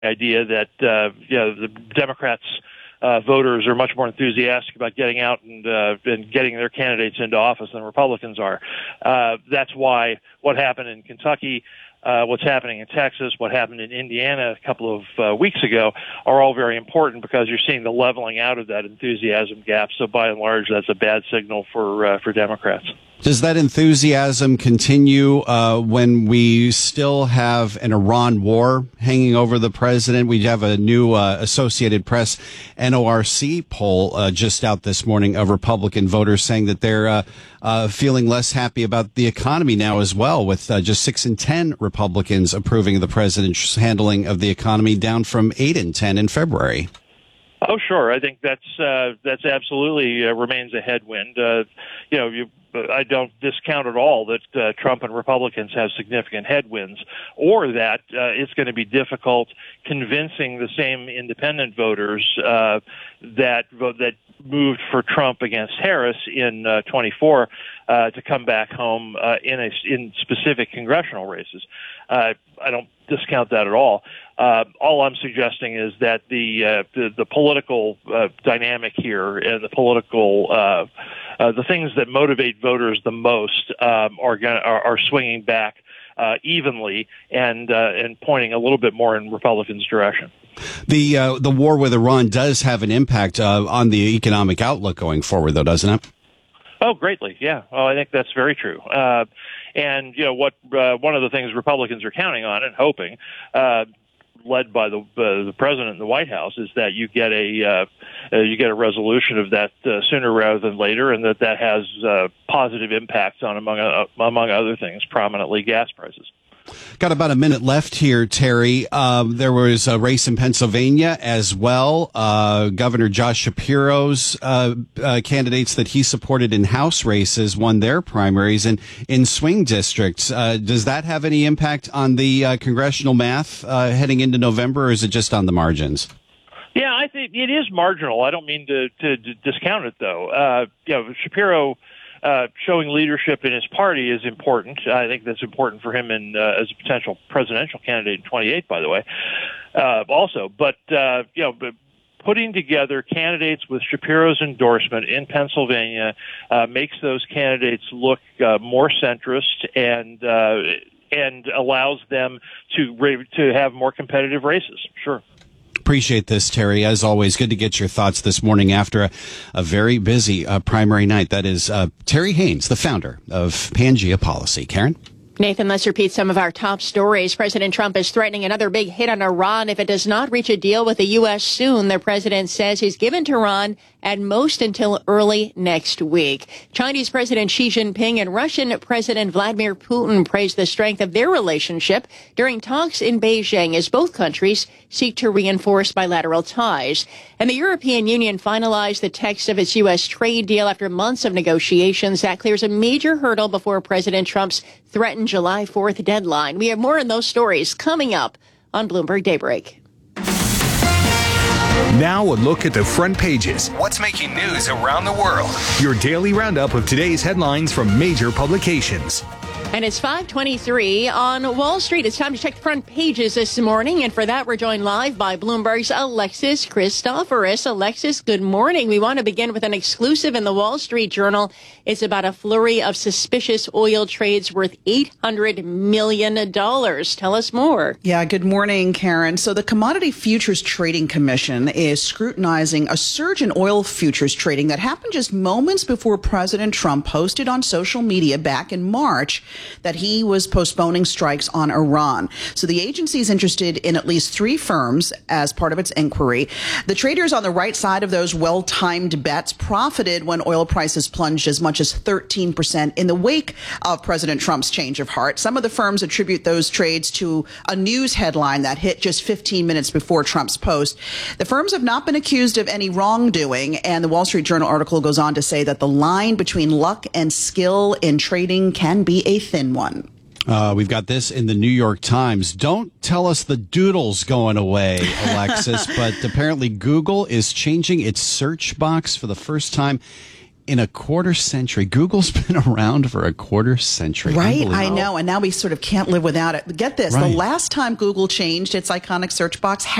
idea that the Democrats voters are much more enthusiastic about getting out and getting their candidates into office than Republicans are. That's why what happened in Kentucky, what's happening in Texas, what happened in Indiana a couple of weeks ago are all very important, because you're seeing the leveling out of that enthusiasm gap. So by and large, that's a bad signal for Democrats. Does that enthusiasm continue when we still have an Iran war hanging over the president? We have a new Associated Press NORC poll just out this morning of Republican voters saying that they're feeling less happy about the economy now as well, with just 6 in 10 Republicans approving of the president's handling of the economy, down from 8 in 10 in February. Oh, sure. I think that's absolutely remains a headwind. I don't discount at all that Trump and Republicans have significant headwinds, or that it's going to be difficult convincing the same independent voters that moved for Trump against Harris in 24 to come back home in specific congressional races. I don't discount that at all. All I'm suggesting is that the political dynamic here and the political the things that motivate voters the most are swinging back evenly and pointing a little bit more in Republicans' direction. The war with Iran does have an impact on the economic outlook going forward, though, doesn't it? Oh, greatly, yeah. Oh, I think that's very true. And what one of the things Republicans are counting on and hoping, led by the president and the White House, is that you get a resolution of that sooner rather than later, and that has positive impacts on, among other things, prominently gas prices. Got about a minute left here, Terry. There was a race in Pennsylvania as well. Governor Josh Shapiro's candidates that he supported in House races won their primaries in swing districts. Does that have any impact on the congressional math heading into November, or is it just on the margins? Yeah, I think it is marginal. I don't mean to discount it, though. Shapiro showing leadership in his party is important. I think that's important for him as a potential presidential candidate in 28, by the way, also. But putting together candidates with Shapiro's endorsement in Pennsylvania makes those candidates look more centrist and allows them to have more competitive races. Sure. Appreciate this, Terry. As always, good to get your thoughts this morning after a very busy primary night. That is Terry Haynes, the founder of Pangea Policy. Karen? Nathan, let's repeat some of our top stories. President Trump is threatening another big hit on Iran if it does not reach a deal with the U.S. soon. The president says he's given Tehran at most until early next week. Chinese President Xi Jinping and Russian President Vladimir Putin praised the strength of their relationship during talks in Beijing as both countries seek to reinforce bilateral ties. And the European Union finalized the text of its U.S. trade deal after months of negotiations. That clears a major hurdle before President Trump's threatened July 4th deadline. We have more on those stories coming up on Bloomberg Daybreak. Now a look at the front pages. What's making news around the world? Your daily roundup of today's headlines from major publications. And it's 5:23 on Wall Street. It's time to check the front pages this morning. And for that, we're joined live by Bloomberg's Alexis Christoforous. Alexis, good morning. We want to begin with an exclusive in the Wall Street Journal. It's about a flurry of suspicious oil trades worth $800 million. Tell us more. Yeah, good morning, Karen. So the Commodity Futures Trading Commission is scrutinizing a surge in oil futures trading that happened just moments before President Trump posted on social media back in March that he was postponing strikes on Iran. So the agency is interested in at least 3 firms as part of its inquiry. The traders on the right side of those well-timed bets profited when oil prices plunged as much as 13% in the wake of President Trump's change of heart. Some of the firms attribute those trades to a news headline that hit just 15 minutes before Trump's post. The firms have not been accused of any wrongdoing, and the Wall Street Journal article goes on to say that the line between luck and skill in trading can be a thin one. We've got this in the New York Times. Don't tell us the doodle's going away, Alexis, but apparently Google is changing its search box for the first time in a quarter century. Google's been around for a quarter century. Right, I know. And now we sort of can't live without it. Get this. Right. The last time Google changed its iconic search box